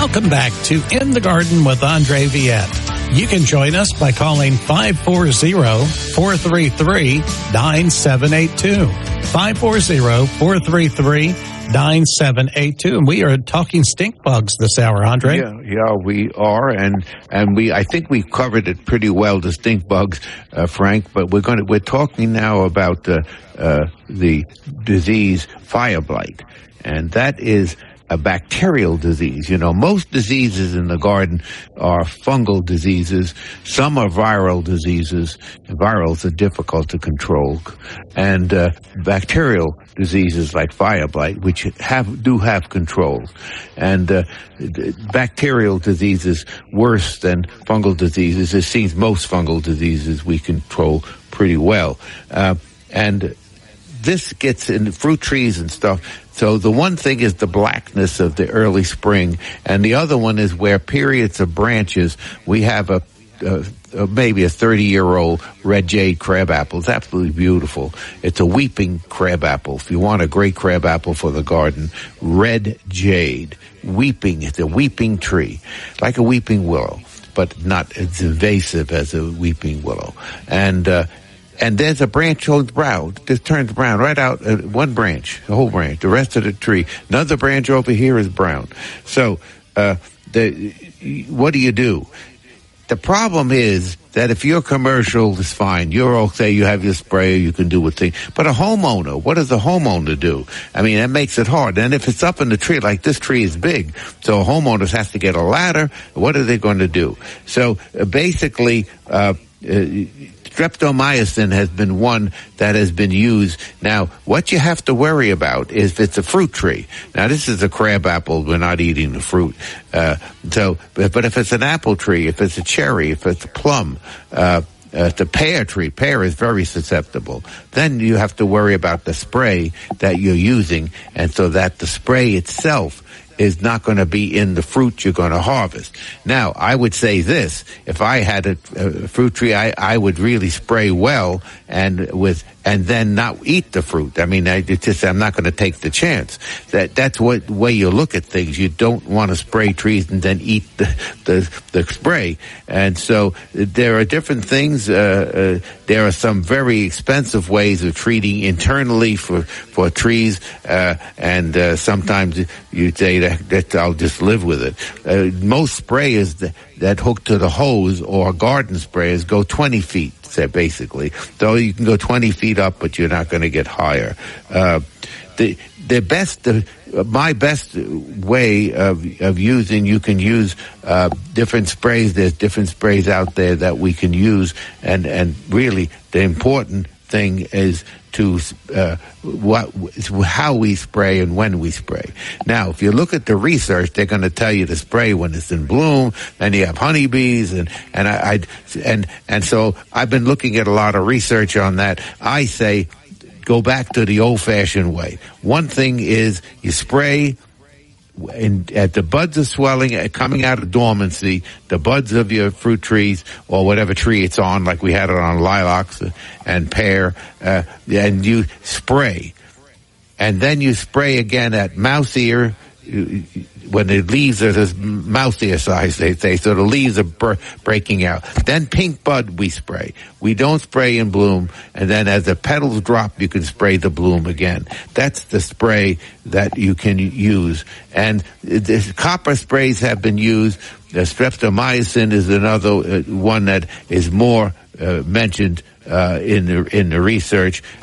Welcome back to In the Garden with Andre Viette. You can join us by calling 540-433-9782. 540-433-9782. And we are talking stink bugs this hour, Andre. Yeah, we are, and I think we've covered it pretty well, the stink bugs, Frank. But we're talking now about the disease fire blight, and that is a bacterial disease. You know, most diseases in the garden are fungal diseases. Some are viral diseases. Virals are difficult to control. And bacterial diseases like fire blight, which do have controls. And bacterial diseases worse than fungal diseases. It seems most fungal diseases we control pretty well. And this gets in fruit trees and stuff. So the one thing is the blackness of the early spring, and the other one is where periods of branches. We have maybe a 30-year-old red jade crabapple. It's absolutely beautiful. It's a weeping crabapple. If you want a great crabapple for the garden, red jade, weeping. It's a weeping tree, like a weeping willow, but not as invasive as a weeping willow. And there's a branch goes brown, just turns brown right out, one branch, the whole branch, the rest of the tree. Another branch over here is brown. So, what do you do? The problem is that if you're commercial, it's fine. You're okay, you have your sprayer, you can do a thing. But a homeowner, what does a homeowner do? I mean, that makes it hard. And if it's up in the tree, like this tree is big, so a homeowner has to get a ladder. What are they going to do? So, basically, streptomycin has been one that has been used. Now, what you have to worry about is if it's a fruit tree. Now, this is a crab apple. We're not eating the fruit. But if it's an apple tree, if it's a cherry, if it's a plum, the pear tree, pear is very susceptible. Then you have to worry about the spray that you're using, and so that the spray itself is not going to be in the fruit you're going to harvest. Now, I would say this: if I had a fruit tree, I would really spray well and then not eat the fruit. I mean, I'm not going to take the chance. That's what way you look at things. You don't want to spray trees and then eat the spray. And so there are different things. There are some very expensive ways of treating internally for trees, and sometimes you say that I'll just live with it. Most sprayers that hook to the hose or garden sprayers go 20 feet, say, basically. So you can go 20 feet up, but you're not going to get higher. My best way of using, you can use different sprays. There's different sprays out there that we can use, and really the important thing is how we spray and when we spray. Now, if you look at the research, they're going to tell you to spray when it's in bloom, and you have honeybees, and so I've been looking at a lot of research on that. I say go back to the old-fashioned way. One thing is you spray at the buds of swelling, coming out of dormancy, the buds of your fruit trees or whatever tree it's on, like we had it on lilacs and pear, and you spray. And then you spray again at mouse ear, when the leaves are this mouse ear size, they say, so the leaves are breaking out. Then pink bud we spray. We don't spray in bloom, and then as the petals drop, you can spray the bloom again. That's the spray that you can use. And the copper sprays have been used. The streptomycin is another one that is more mentioned in the research.